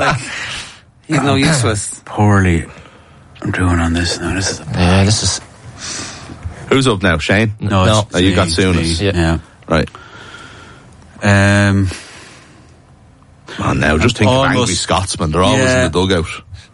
He's no use to us. Poorly I'm doing on this now. This is this is... Who's up now? Shane? No. Oh, you got Souness. Yeah. Right. Now just think of angry Scotsmen. They're always in the dugout.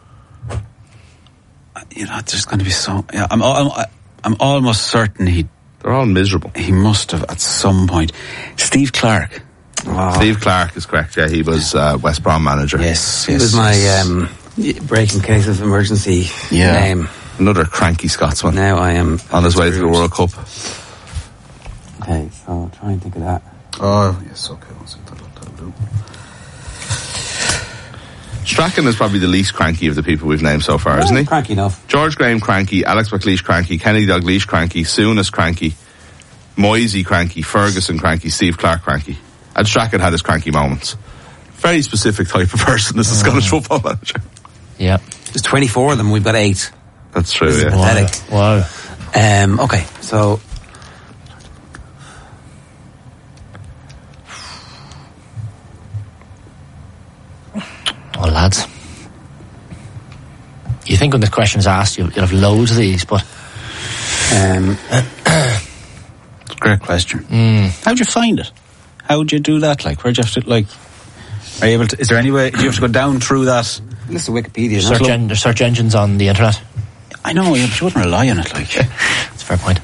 There's going to be so... Yeah, I'm almost certain they're all miserable. He must have at some point. Steve Clark. Oh. Steve Clark is correct. Yeah, he was West Brom manager. Yes, he was my breaking case of emergency name. Another cranky Scotsman. Now I am on his way to the World Cup. Okay, so try and think of that. Oh yes, okay. Strachan is probably the least cranky of the people we've named so far, isn't he? Cranky enough. George Graham cranky, Alex McLeish cranky, Kenny Dalglish cranky, Souness cranky, Moisey cranky, Ferguson cranky, Steve Clark cranky. And Strachan had his cranky moments. Very specific type of person as a Scottish football manager. Yeah. There's 24 of them, we've got 8. That's true, this is pathetic. Wow. Okay, so... Oh, lads. You think when this question is asked, you'll have loads of these, but... It's a great question. How'd you find it? How'd you do that? Like, where'd you have to, like... Are you able to... Is there any way... Do you have to go down through that? This is Wikipedia. There's search engines on the internet. I know, but you wouldn't rely on it, like... That's a fair point.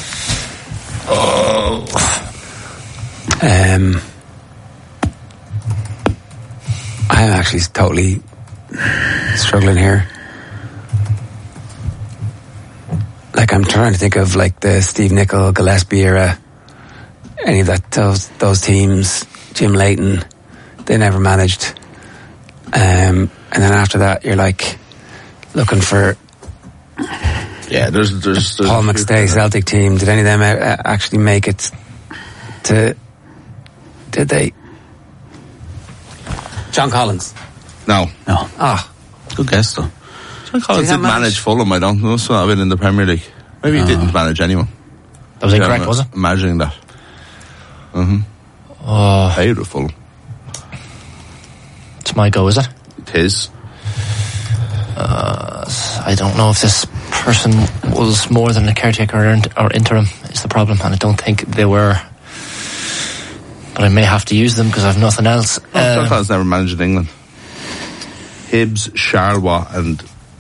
I'm actually totally struggling here. Like, I'm trying to think of like the Steve Nicol, Gillespie era, any of that, those teams, Jim Leighton, they never managed. And then after that, you're like looking for there's Paul McStay Celtic team. Did any of them actually make it to? Did they? John Collins. No. Good guess though. John Collins did manage Fulham. I don't know. So I've been in the Premier League. Maybe he didn't manage anyone. That was incorrect, was it? Imagining that. Paid with Fulham. It's my go, is it? It is. I don't know if this person was more than a caretaker or interim is the problem, and I don't think they were. But I may have to use them because I have nothing else. John Collins never managed in England. Hibs, Charleroi, and...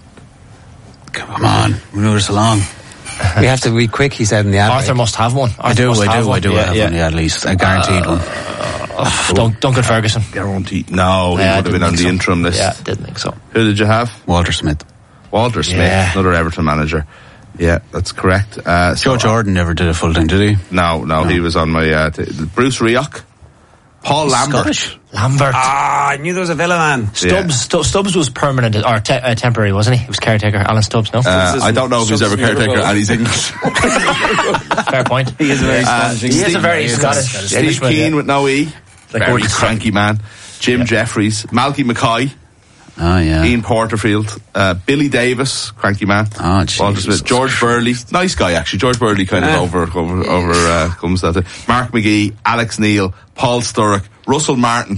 Come on, we know this along. We have to be quick, he said in the ad. Arthur must have one. I do have one, at least. A guaranteed one. Duncan Ferguson. Guaranteed. No, he would have been on the interim list. Yeah, didn't think so. Who did you have? Walter Smith, another Everton manager. Yeah, that's correct. Joe Jordan never did a full thing, did he? No, he was on my... Bruce Rioch. Paul Lambert. Scottish? Lambert. I knew there was a Villa man. Stubbs was permanent or temporary, wasn't he? He was caretaker. Alan Stubbs, no? I don't know if he's ever caretaker and he's English. Fair point. He is a very Scottish. He is a very Scottish. Steve Keane with no E. Very cranky man. Jim Jeffries. Malky Mackay. Oh, yeah. Ian Porterfield. Billy Davis. Cranky man. Oh, Walter Smith. George Burley. Nice guy, actually. George Burley kind of comes that. Mark McGee. Alex Neil. Paul Sturrock. Russell Martin.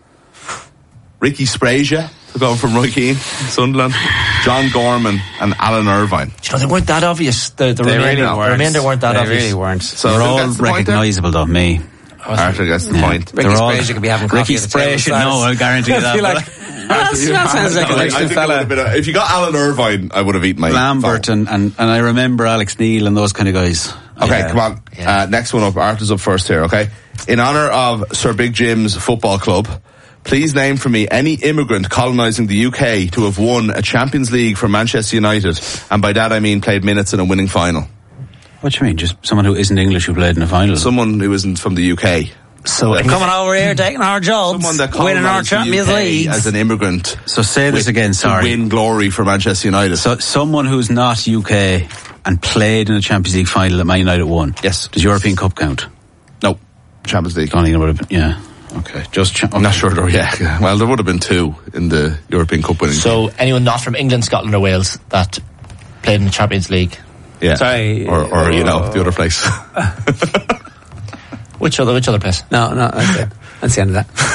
Ricky Sprazier. Took over from Roy Keane. Sunderland. John Gorman. And Alan Irvine. They weren't that obvious. The remainder weren't that obvious. They really weren't. So they're all recognisable though, me. Arthur gets the point. Ricky Sprazier could be having coffee. Ricky Sprazier, no, I'll guarantee that. That sounds like an election fella. If you got Alan Irvine, I would have eaten my Lambert and I remember Alex Neil and those kind of guys. Okay, come on. Yeah. Next one up. Arthur's up first here, okay? In honour of Sir Big Jim's football club, please name for me any immigrant colonising the UK to have won a Champions League for Manchester United, and by that I mean played minutes in a winning final. What do you mean? Just someone who isn't English who played in a final? Someone who isn't from the UK. So coming over here, taking our jobs, someone that winning our Champions League as an immigrant. So say this again, sorry. To win glory for Manchester United. So someone who's not UK and played in a Champions League final that Man United won. Yes. Does European Cup count? No. Champions League. I don't think it would have been, yeah. Okay. I'm not sure though, yeah. Well, there would have been 2 in the European Cup winning. So anyone not from England, Scotland or Wales that played in the Champions League. Yeah. Sorry. Or the other place. Which other place? No, that's the end of that.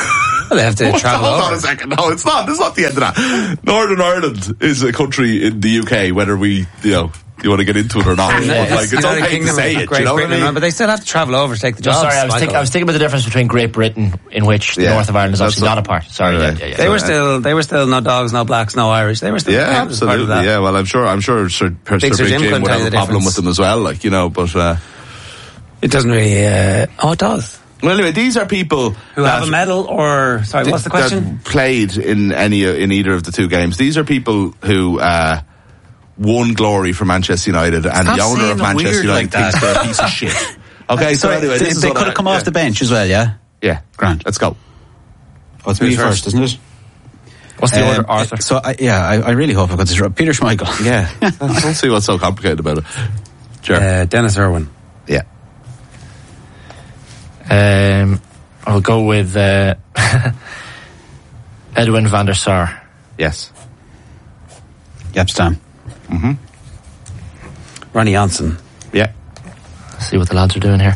Well, they have to travel Hold on over. a second. No, it's not. It's not the end of that. Northern Ireland is a country in the UK, whether we, you want to get into it or not. Yeah, But, like, it's United okay Kingdom, to say it. Great You know what I Britain, mean? but they still have to travel over to take the No, jobs. sorry, I was thinking about the difference between Great Britain, in which the north of Ireland is obviously not a part. Sorry, Right. They were still no dogs, no blacks, no Irish. They were still Yeah, part of absolutely. that. Yeah, well, I'm sure Sir Big Sir Jim Jim couldn't would tell have you a the problem with difference. them as well, like, but It doesn't really. It does. well, anyway, these are people Who have a medal or sorry, what's the question? that played in either of the two games. These are people who won glory for Manchester United, and Stop the owner saying of it Manchester weird United like that. thinks they're a piece of shit. Okay, so anyway, this is they what could have come off the bench as well, yeah? Yeah, Grand. let's go. Oh, it's me first, isn't it? What's the order, Arthur? So, I really hope I got this right. Peter Schmeichel. Yeah, we'll see what's so complicated about it. Sure. Dennis Irwin. Yeah. I'll go with Edwin van der Sar. Yes. Yep, Stam. Ronnie Johnson. Yeah. See what the lads are doing here.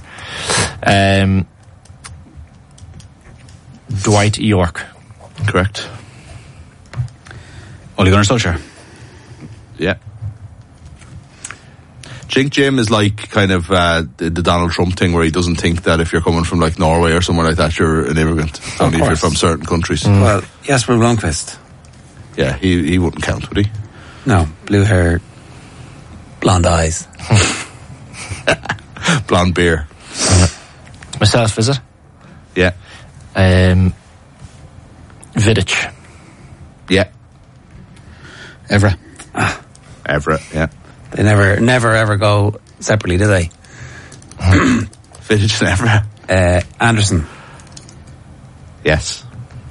Dwight York. Correct. Ole Gunnar Solskjaer. Yeah. Jink Jim is like kind of the Donald Trump thing where he doesn't think that if you're coming from like Norway or somewhere like that, you're an immigrant. Only if you're from certain countries. Well, Jesper Blomqvist. Yeah, he wouldn't count, would he? No, blue hair, blonde eyes. Blonde beer. Myself, is it? Yeah. Vidic. Yeah. Evra. Everett, yeah. They never ever go separately, do they? Vidic and Everett. Anderson. Yes.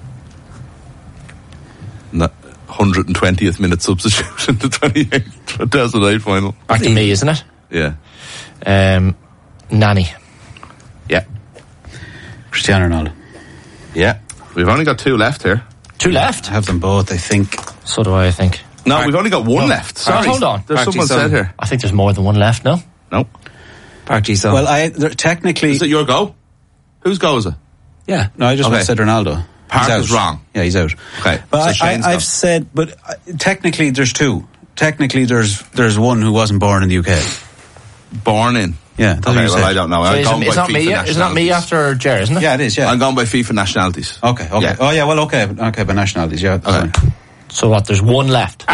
120th minute substitute in the 2008 final. Back to me, isn't it? Yeah. Nani. Yeah. Cristiano Ronaldo. Yeah. We've only got two left here. Two left. I have them both, I think. So do I think. No, we've only got one left. Sorry. Hold on. There's Park someone Ji-sung. said here. I think there's more than one left, no? No. Park Ji-sung. Well, technically... Is it your go? Whose go is it? yeah. No, I just Okay. said Ronaldo. Park He's is out. wrong. Yeah, he's out. Okay, But so Shane's I've gone. said, but technically there's two. Technically there's one who wasn't born in the UK. Born in. Yeah, that's Okay, what you well, said. I don't know. So I'm it's going by not FIFA me. It's not me nationalities. after Jer, isn't it? Yeah, it is, yeah. I'm going by FIFA nationalities. Okay. Yeah. Oh, yeah, well, okay, by nationalities, yeah. Okay. Fine. So what? There's one left.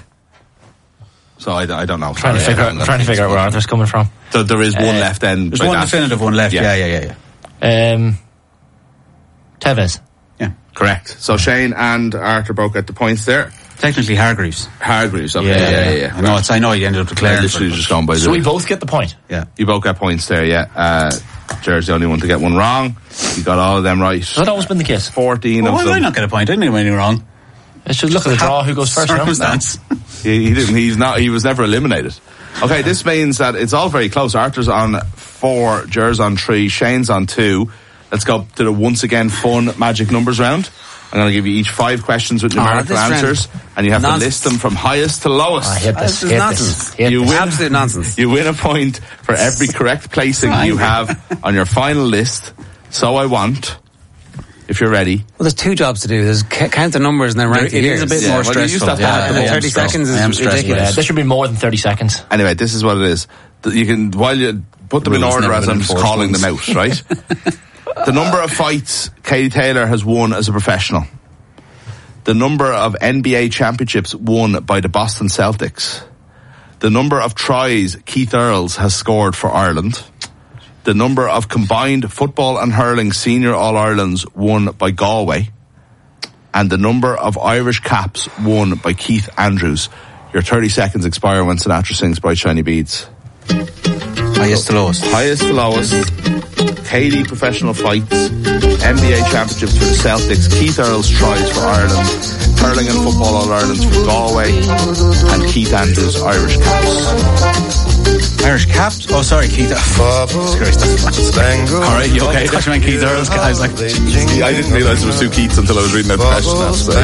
So I don't know. Trying to Sorry, figure out where Arthur's coming from. So there is one left then. There's by one that. definitive one left, Yeah. yeah. Tevez. Yeah. Correct. So Shane and Arthur both get the points there. Technically Hargreaves. Hargreaves, okay. Yeah. I know you ended up I declaring. literally just gone by So we both get the point. Yeah. You both get points there, yeah. Jared's the only one to get one wrong. You got all of them right. Has that always been the case? 14 Well, of why would I them. not get a point? I didn't do anything wrong. Let's just look at the draw. Who goes first? No? Circumstance. He didn't. He was never eliminated. Okay, this means that it's all very close. Arthur's on 4, Jer's on 3, Shane's on 2. Let's go to the once again fun magic numbers round. I'm going to give you each 5 questions with numerical this round. answers, and you have to Nonsense. list them from highest to lowest. Hit this. This is Hit nonsense. this. Hit You this. win. Absolute nonsense. You win a point for every correct placing you have on your final list. So I want, if you're ready. Well, there's 2 jobs to do. There's count the numbers and then rank the It years. is a bit Yeah, more well, you used to stressful. have to have them all. 30 seconds I am is stressed. ridiculous. There should be more than 30 seconds. Anyway, this is what it is. You can, while you put them in Rules order never as been I'm just enforced calling once. them out, right? The number of fights Katie Taylor has won as a professional. The number of NBA championships won by the Boston Celtics. The number of tries Keith Earls has scored for Ireland. The number of combined football and hurling senior All-Irelands won by Galway. And the number of Irish caps won by Keith Andrews. Your 30 seconds expire when Sinatra sings Bright Shiny Beads. Highest to lowest. Highest to lowest. Katie professional fights. NBA championships for the Celtics. Keith Earls tries for Ireland. Hurling and football All-Irelands for Galway. And Keith Andrews Irish caps. Irish caps? Oh, sorry, Keith. Alright, you okay? I thought you meant Keith Earls. I was like, I didn't realise there was 2 Keiths until I was reading out the question.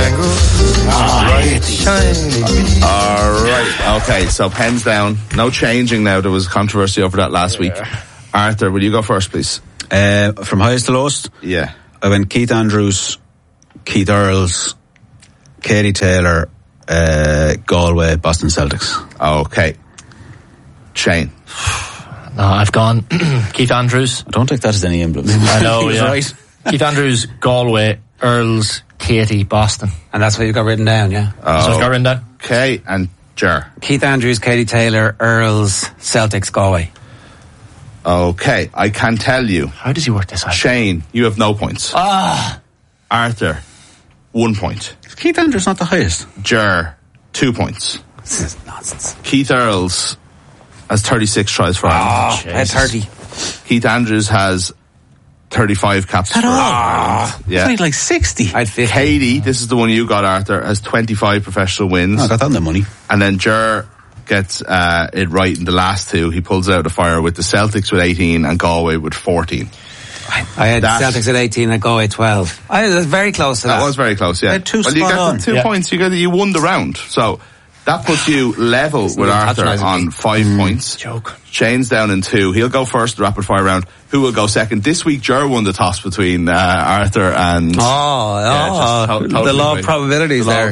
Alright, okay, so pens down. No changing now. There was controversy over that last week. Arthur, will you go first, please? from highest to lowest, Yeah. I went Keith Andrews, Keith Earls, Katie Taylor, Galway, Boston Celtics. Okay. Shane. No, I've gone Keith Andrews. I don't think that is any emblem. I know, yeah. Right. Keith Andrews, Galway, Earls, Katie, Boston. And that's what you've got written down, yeah? That's what I've got written down. Okay, and Ger. Keith Andrews, Katie Taylor, Earls, Celtics, Galway. Okay, I can tell you. How does he work this out? Shane, you have no points. Arthur, 1 point. Keith Andrews not the highest. Ger, 2 points. This is nonsense. Keith Earls has 36 tries for Ireland. I had 30. Keith Andrews has 35 caps for Ireland. Yeah. It's like 60. I had 50. Katie, this is the one you got, Arthur, has 25 professional wins. I got that in the money. And then Ger gets it right in the last two. He pulls out the fire with the Celtics with 18 and Galway with 14. I had Celtics at 18 and Galway 12. I was very close to that. That was very close, yeah. Two well, you spot got on. the 2 points. You won the round. So that puts you level with Arthur on 5 points. Joke. Shane's down in 2. He'll go first, the rapid fire round. Who will go second? This week, Ger won the toss between Arthur and... the law of probabilities there.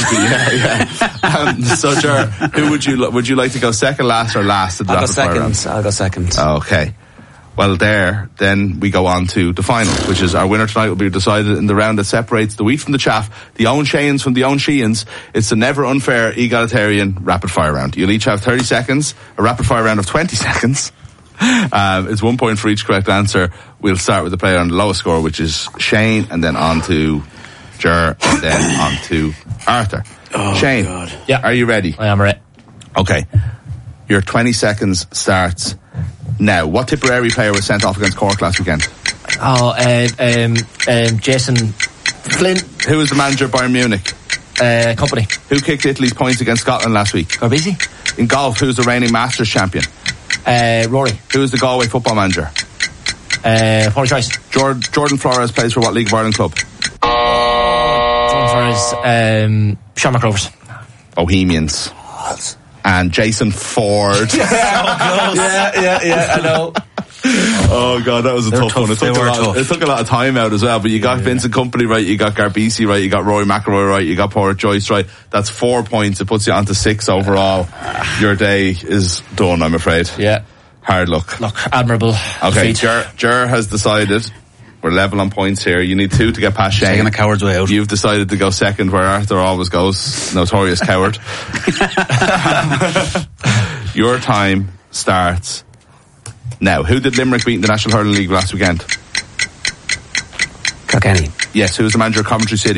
So, Ger, who would you like to go second, last, or last in the rapid fire round? I'll go second. Okay. Well, then we go on to the final, which is our winner tonight will be decided in the round that separates the wheat from the chaff, the own Shanes from the own Sheeans. It's the never unfair, egalitarian rapid fire round. You'll each have 30 seconds, a rapid fire round of 20 seconds. It's 1 point for each correct answer. We'll start with the player on the lowest score, which is Shane, and then on to Ger, and then on to Arthur. Shane, God. Yeah. Are you ready? I am ready. Okay. Your 20 seconds starts now. What Tipperary player was sent off against Cork last weekend? Jason Flynn. Who was the manager of Bayern Munich? Company. Who kicked Italy's points against Scotland last week? Garbisi. In golf, who's the reigning Masters champion? Rory. Who is the Galway football manager? Paulie Trice. Jordan Flores plays for what League of Ireland club? Jordan Flores. Sean McRovers. Bohemians. And Jason Ford. Yeah, I know. Oh God, that was a tough one. It took a lot of time out as well, but you got Vincent Kompany right, you got Garbisi right, you got Rory McIlroy right, you got Porter Joyce right. That's 4 points. It puts you on to 6 overall. Your day is done, I'm afraid. Yeah. Hard luck. Look, admirable. Okay, Ger has decided. We're level on points here. You need 2 to get past Shane. Taking a coward's way out. You've decided to go second where Arthur always goes. Notorious coward. Your time starts now. Who did Limerick beat in the National Hurling League last weekend? Kilkenny. Yes, who was the manager of Coventry City?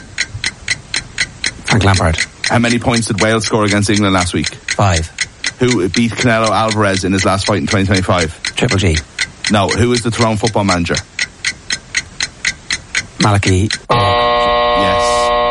Frank Lampard. How many points did Wales score against England last week? 5. Who beat Canelo Alvarez in his last fight in 2025? Triple G. No, who is the Tyrone football manager? Malachi. Yes.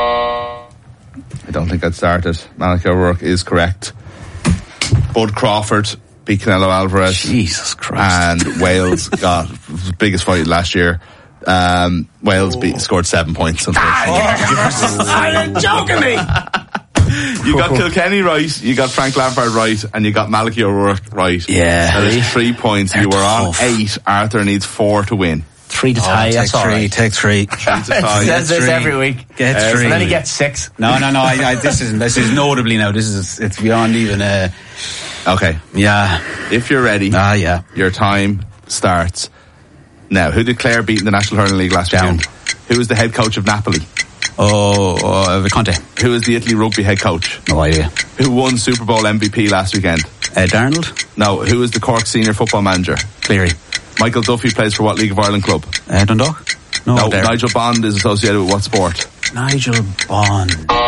I don't think I'd started. Malachi O'Rourke is correct. Bud Crawford beat Canelo Alvarez. Jesus Christ. And Wales got the biggest fight last year. Wales scored 7 points. You're joking me. You got Kilkenny right, you got Frank Lampard right, and you got Malachi O'Rourke right. Yeah. That is 3 points. You were on 8. Arthur needs 4 to win. 3 to tie. That's all right. Take 3. 3 to tie. He says this every week. Get 3. And then he gets 6. No. This is notably now. It's beyond even. Okay. Yeah. If you're ready. Yeah. Your time starts now. Who did Clare beat in the National Hurling League last weekend? Who was the head coach of Napoli? Conte. Who was the Italy rugby head coach? No idea. Who won Super Bowl MVP last weekend? Darnold. No. Who was the Cork senior football manager? Cleary. Michael Duffy plays for what League of Ireland club? Dundalk. No. Nigel Bond is associated with what sport? Nigel Bond.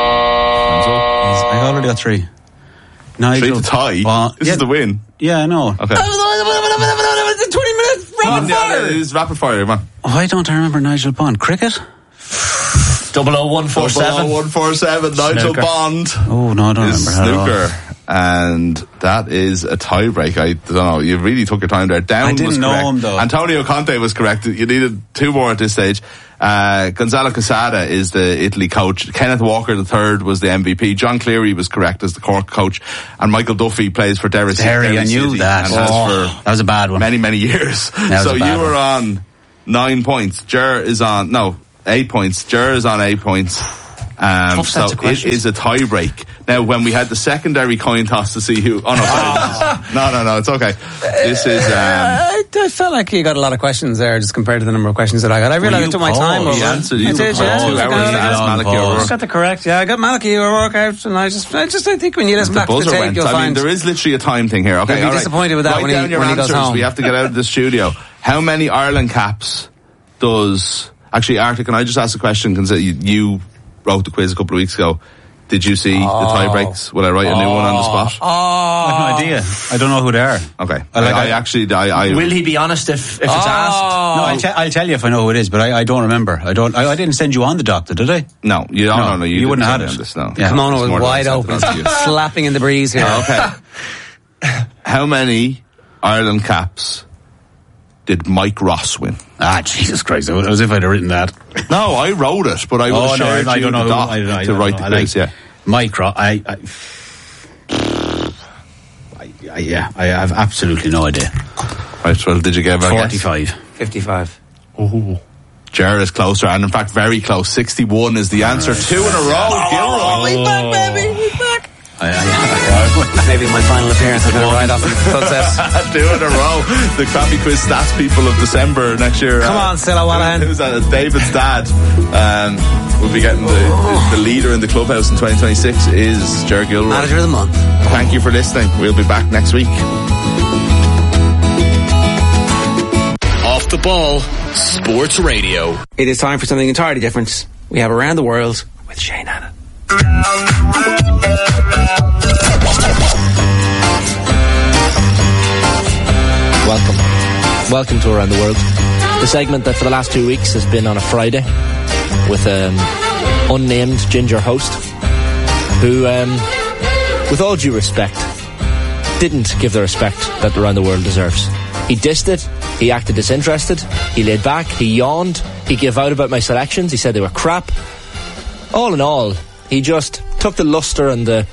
I already got 3. Nigel 3 to tie. Bond. This is the win. Yeah, I know. Okay. It's a 20 minutes rapid fire. It is rapid fire, man. Why don't I remember Nigel Bond? Cricket? 00147. 00147. Nigel Snooker. Bond. Oh, no, I don't remember. Snooker. And that is a tie break. I don't know. You really took your time there. Down I didn't was know correct. him, though. Antonio Conte was correct. You needed 2 more at this stage. Gonzalo Quesada is the Italy coach. Kenneth Walker III was the MVP. John Cleary was correct as the Cork coach. And Michael Duffy plays for Derry City. I knew that. And has for that was a bad one. many years. So you were on 9 points. Ger is on... No. 8 points. Ger is on 8 points. So it is a tie break. Now, when we had the secondary coin toss to see who... Oh, no, sorry. No, it's okay. This is... I felt like you got a lot of questions there, just compared to the number of questions that I got. I realised I took my time over. I did, I got the correct. Yeah, I got Malachy O'Rourke out, and I think when you listen back to the tape, you'll find... there is literally a time thing here. Okay, you'll be disappointed with that when he goes home. We have to get out of the studio. How many Ireland caps does... Actually, Artie, can I just ask a question? Consider you wrote the quiz a couple of weeks ago. Did you see the tie breaks? Will I write a new one on the spot? I have no idea. I don't know who they are. Okay. I will he be honest if it's asked? No, I'll tell you if I know who it is, but I don't remember. I didn't send you on the doctor, did I? No, you don't. No, you wouldn't have had it. This, no. Yeah. Kimono was wide open, slapping in the breeze here. Okay. How many Ireland caps did Mike Ross win? Jesus Christ, as if I'd have written that. No, I wrote it, but I would have shared I don't know to write the quiz, yeah. Mike Ross, I have absolutely no idea. Right, well, did you get 45. 55. Ooh. Jared is closer, and in fact, very close. 61 is the answer. 2 in a row. Gilroy. We back, baby. We back. Maybe my final appearance. I'm going to ride off in the sunsets. 2 in a row. The Crappy Quiz stats people of December next year. Come on, Silla Wallahan. Who's that? David's dad. We'll be getting the leader in the clubhouse in 2026 is Ger Gilroy. Manager of the month. Thank you for listening. We'll be back next week. Off the Ball Sports Radio. It is time for something entirely different. We have Around the World with Shane Hannon. Welcome to Around the World, the segment that for the last 2 weeks has been on a Friday with an unnamed ginger host who, with all due respect, didn't give the respect that Around the World deserves. He dissed it, he acted disinterested, he laid back, he yawned, he gave out about my selections, he said they were crap. All in all, he just took the lustre and the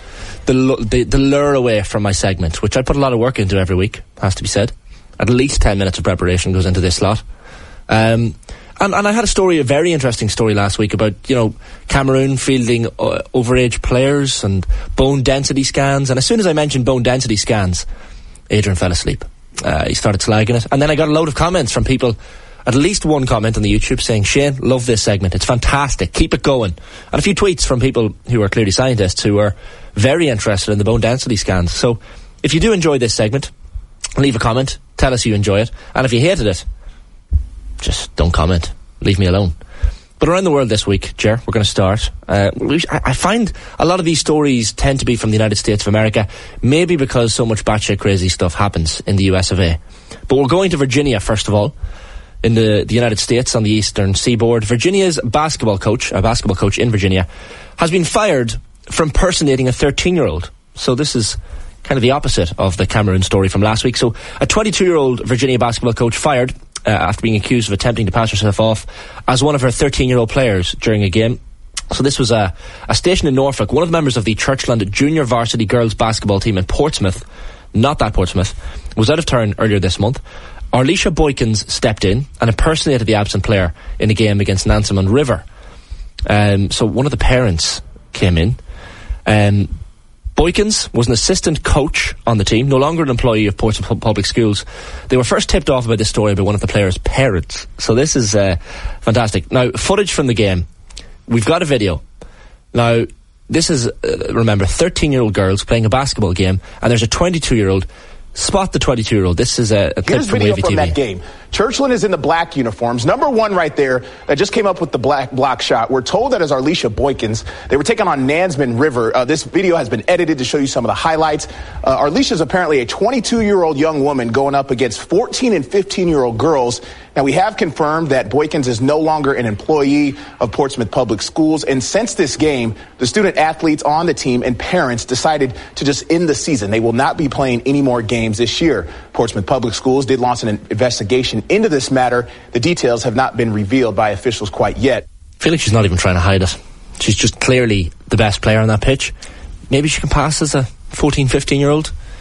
lure away from my segment, which I put a lot of work into every week, has to be said. At least 10 minutes of preparation goes into this slot. And I had a very interesting story last week about, Cameroon fielding overage players and bone density scans. And as soon as I mentioned bone density scans, Adrian fell asleep. He started slagging it. And then I got a load of comments from people, at least one comment on the YouTube saying, Shane, love this segment. It's fantastic. Keep it going. And a few tweets from people who are clearly scientists who are very interested in the bone density scans. So if you do enjoy this segment, leave a comment. Tell us you enjoy it. And if you hated it, just don't comment. Leave me alone. But Around the World this week, Ger, we're going to start. I find a lot of these stories tend to be from the United States of America, maybe because so much batshit crazy stuff happens in the US of A. But we're going to Virginia, first of all, in the United States on the eastern seaboard. Virginia's basketball coach in Virginia, has been fired for impersonating a 13-year-old. So this is kind of the opposite of the Cameroon story from last week. So a 22-year-old Virginia basketball coach fired after being accused of attempting to pass herself off as one of her 13-year-old players during a game. So this was a station in Norfolk. One of the members of the Churchland junior varsity girls basketball team in Portsmouth, not that Portsmouth, was out of turn earlier this month. Arlisha Boykins stepped in and impersonated the absent player in a game against Nansemond River. So one of the parents came in. Boykins was an assistant coach on the team, no longer an employee of Portsmouth Public Schools. They were first tipped off about this story by one of the players' parents. So this is fantastic. Now, footage from the game. We've got a video. Now, this is, remember, 13-year-old girls playing a basketball game, and there's a 22-year-old. Spot the 22-year-old. This is a clip from Wavy TV. From that game. Churchland is in the black uniforms. Number one right there that just came up with the black block shot. We're told that is Arlisha Boykins. They were taking on Nansemond River. This video has been edited to show you some of the highlights. Arlisha is apparently a 22-year-old young woman going up against 14 and 15-year-old girls. Now, we have confirmed that Boykins is no longer an employee of Portsmouth Public Schools. And since this game, the student athletes on the team and parents decided to just end the season. They will not be playing any more games this year. Portsmouth Public Schools did launch an investigation into this matter. The details have not been revealed by officials quite yet. I feel like she's not even trying to hide it. She's just clearly the best player on that pitch. Maybe she can pass as a 14, 15-year-old.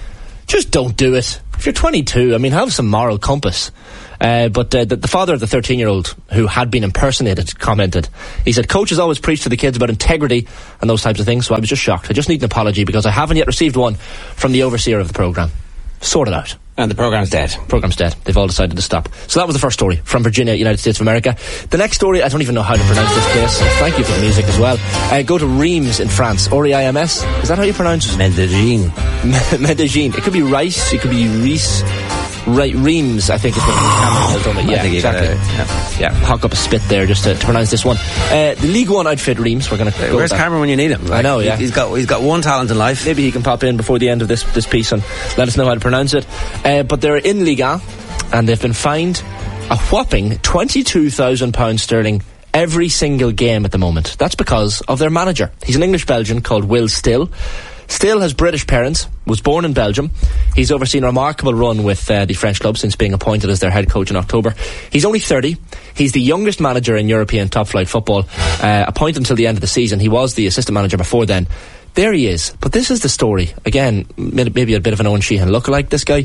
just don't do it. If you're 22, I mean, have some moral compass. But the father of the 13-year-old who had been impersonated commented. He said, coaches always preach to the kids about integrity and those types of things, so I was just shocked. I just need an apology because I haven't yet received one from the overseer of the programme. Sort it out. And the programme's dead. Programme's dead. They've all decided to stop. So that was the first story from Virginia, United States of America. The next story, I don't even know how to pronounce this place. Thank you for the music as well. Go to Reims in France. R-E-I-M-S. Is that how you pronounce it? Medellin. Medellin. It could be Rice. It could be Reese. Right, Reims, I think is what Cameron done it. Yeah, exactly. Hawk up a spit there just to pronounce this one. The League One outfit Reims. We're going to go. Where's Cameron when you need him? Like, I know. Yeah, he's got one talent in life. Maybe he can pop in before the end of this piece and let us know how to pronounce it. But they're in Ligue 1 and they've been fined a whopping £22,000 sterling every single game at the moment. That's because of their manager. He's an English Belgian called Will Still. Still has British parents, was born in Belgium. He's overseen a remarkable run with the French club since being appointed as their head coach in October. He's only 30. He's the youngest manager in European top-flight football, appointed until the end of the season. He was the assistant manager before then. There he is. But this is the story. Again, maybe a bit of an Owen Sheehan lookalike, this guy.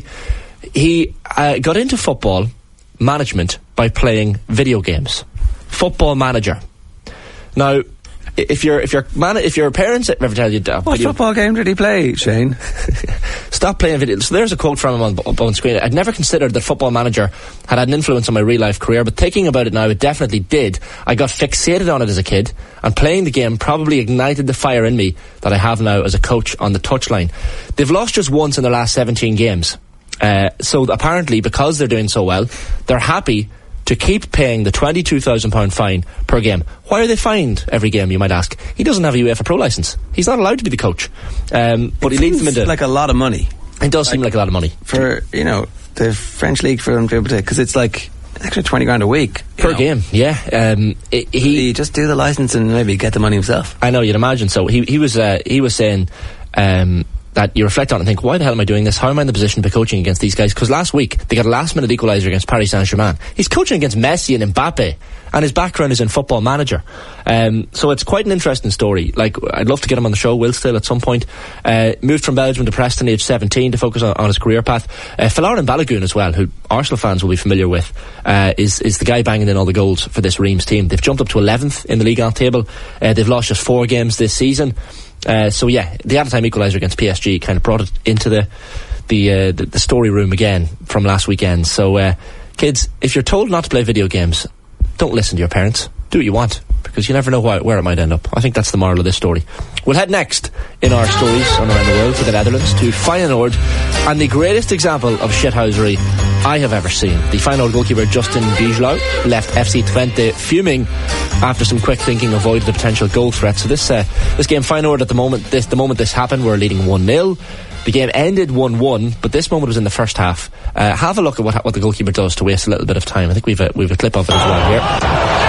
He got into football management by playing video games. Football Manager. Now, if your parents ever tell you what football game did he play, Shane? Stop playing video. So there's a quote from him on screen. I'd never considered that Football Manager had an influence on my real life career, but thinking about it now, it definitely did. I got fixated on it as a kid, and playing the game probably ignited the fire in me that I have now as a coach on the touchline. They've lost just once in the last 17 games. So apparently, because they're doing so well, they're happy to keep paying the £22,000 fine per game. Why are they fined every game, you might ask? He doesn't have a UEFA Pro licence. He's not allowed to be the coach. But he leads them into... like a lot of money. It does seem like a lot of money. For, the French league for them to be able to... Because it's like an extra 20 grand a week. Per game, yeah. He just do the licence and maybe get the money himself. I know, you'd imagine so. He was saying... that you reflect on and think, why the hell am I doing this? How am I in the position to be coaching against these guys? Because last week, they got a last-minute equaliser against Paris Saint-Germain. He's coaching against Messi and Mbappe, and his background is in Football Manager. So it's quite an interesting story. Like, I'd love to get him on the show, Will Still, at some point. Moved from Belgium to Preston, age 17, to focus on his career path. Folarin Balogun as well, who Arsenal fans will be familiar with, is the guy banging in all the goals for this Reims team. They've jumped up to 11th in the Ligue 1 table. They've lost just 4 games this season. So yeah, the out-of-time equaliser against PSG kind of brought it into the story room again from last weekend. So kids, if you're told not to play video games, don't listen to your parents. Do what you want, because you never know where it might end up. I think that's the moral of this story. We'll head next in our stories on around the world to the Netherlands, to Feyenoord, and the greatest example of shithousery I have ever seen. The Feyenoord goalkeeper Justin Bijlow left FC Twente fuming after some quick thinking avoided the potential goal threat. So this game, Feyenoord, the moment this happened, were leading 1-0. The game ended 1-1, but this moment was in the first half. Have a look at what the goalkeeper does to waste a little bit of time. I think we've a clip of it as well here.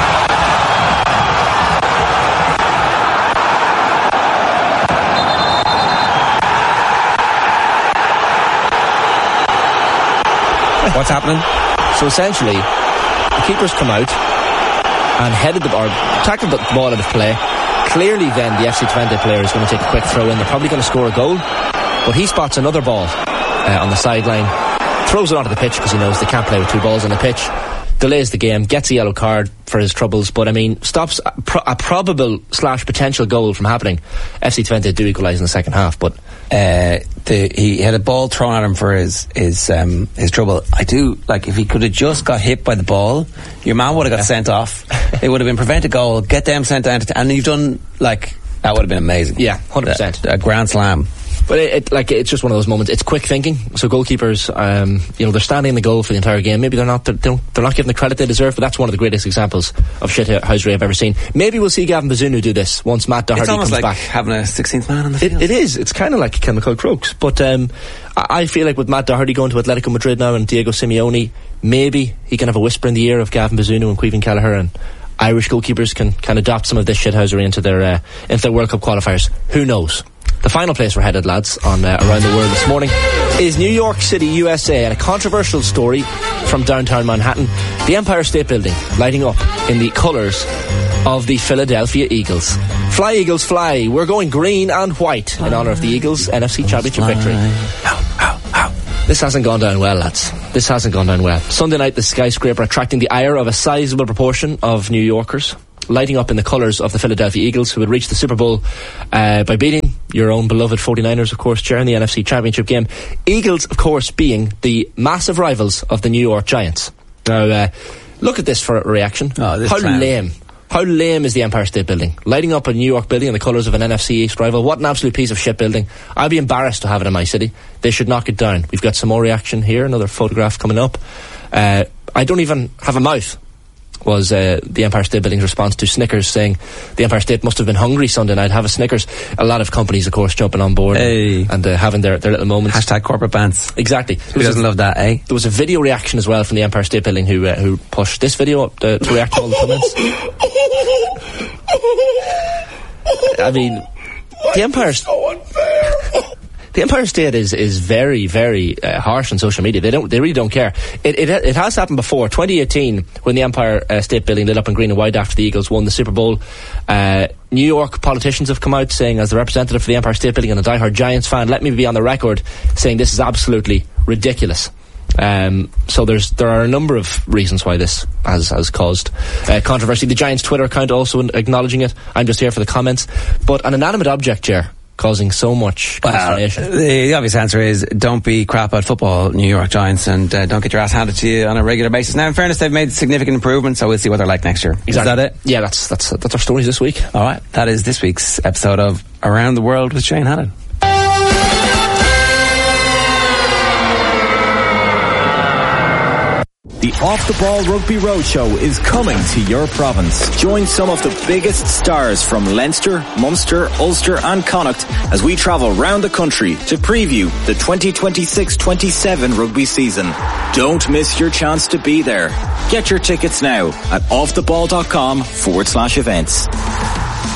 What's happening? So essentially, the keeper's come out and tackled the ball out of play. Clearly then the FC Twente player is going to take a quick throw in. They're probably going to score a goal, but he spots another ball on the sideline, throws it onto the pitch because he knows they can't play with 2 balls on the pitch, delays the game, gets a yellow card for his troubles, but I mean, stops a probable / potential goal from happening. FC Twente do equalise in the second half, but he had a ball thrown at him for his trouble. I do, like, if he could have just got hit by the ball, your man would have got sent off. It would have been prevent a goal, get them sent down and you've done, like, that would have been amazing. Yeah, 100%. A grand slam. But it's just one of those moments. It's quick thinking. So goalkeepers, they're standing in the goal for the entire game. Maybe they're not given the credit they deserve, but that's one of the greatest examples of shithousery I've ever seen. Maybe we'll see Gavin Bazunu do this once Matt Doherty comes back. It's almost like having a 16th man on the field. It is. It's kind of like Chemical Crooks. But I feel like with Matt Doherty going to Atletico Madrid now and Diego Simeone, maybe he can have a whisper in the ear of Gavin Bazunu and Caoimhín Kelleher, and Irish goalkeepers can adopt some of this shithousery into their World Cup qualifiers. Who knows? The final place we're headed, lads, on Around the World this morning is New York City, USA, and a controversial story from downtown Manhattan. The Empire State Building lighting up in the colours of the Philadelphia Eagles. Fly, Eagles, fly. We're going green and white in honour of the Eagles NFC Championship victory. Ow, ow, ow. This hasn't gone down well, lads. This hasn't gone down well. Sunday night, the skyscraper attracting the ire of a sizable proportion of New Yorkers, lighting up in the colours of the Philadelphia Eagles, who had reached the Super Bowl by beating your own beloved 49ers, of course, during the NFC Championship game. Eagles, of course, being the massive rivals of the New York Giants. Now, look at this for a reaction. How lame is the Empire State Building? Lighting up a New York building in the colours of an NFC East rival. What an absolute piece of shit building. I'd be embarrassed to have it in my city. They should knock it down. We've got some more reaction here. Another photograph coming up. I don't even have a mouth, was the Empire State Building's response to Snickers, saying the Empire State must have been hungry Sunday night. Have a Snickers. A lot of companies, of course, jumping on board and having their little moments. Hashtag corporate bans. Exactly. Who doesn't love that, eh? There was a video reaction as well from the Empire State Building who pushed this video up to react to all the comments. I mean, the Empire State is very, very harsh on social media. They really don't care. It has happened before. 2018, when the Empire State Building lit up in green and white after the Eagles won the Super Bowl. New York politicians have come out saying, as the representative for the Empire State Building and a diehard Giants fan, let me be on the record saying this is absolutely ridiculous. So there are a number of reasons why this has caused controversy. The Giants Twitter account also acknowledging it. I'm just here for the comments. But an inanimate object, Ger, causing so much consternation. The obvious answer is don't be crap at football, New York Giants, and don't get your ass handed to you on a regular basis. Now, in fairness, they've made significant improvements, so we'll see what they're like next year. Exactly. Is that it? Yeah, that's our stories this week. All right, that is this week's episode of Around the World with Shane Hannon. The Off the Ball Rugby Roadshow is coming to your province. Join some of the biggest stars from Leinster, Munster, Ulster and Connacht as we travel round the country to preview the 2026-27 rugby season. Don't miss your chance to be there. Get your tickets now at offtheball.com/events.